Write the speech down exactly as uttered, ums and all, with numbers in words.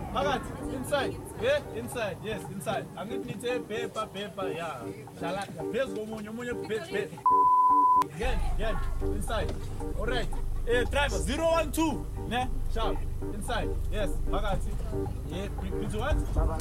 phakathi, inside, yeah, inside, yes, inside. Angithi nithe paper, paper, yeah. Shala, phezu komunye, omunye paper. Again, again, inside. All right. Eh, driver, zero one two, ne? Sharp, inside, yes, phakathi. Yeah, into what?